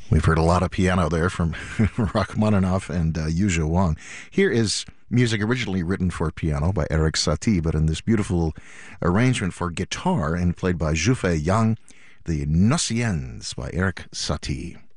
We've heard a lot of piano there from Rachmaninoff and Yuzha Wang. Here is music originally written for piano by Erik Satie, but in this beautiful arrangement for guitar and played by Zhufei Yang, the Nociens by Erik Satie.